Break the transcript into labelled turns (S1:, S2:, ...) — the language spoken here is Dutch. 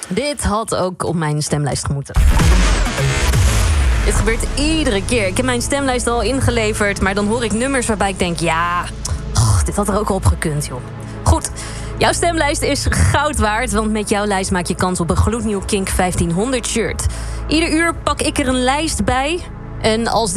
S1: Dit had ook op mijn stemlijst gemoeten. Dit gebeurt iedere keer. Ik heb mijn stemlijst al ingeleverd, maar dan hoor ik nummers waarbij ik denk... ja, dit had er ook al op gekund, joh. Goed, jouw stemlijst is goud waard, want met jouw lijst maak je kans op een gloednieuw Kink 1500 shirt. Ieder uur pak ik er een lijst bij. En als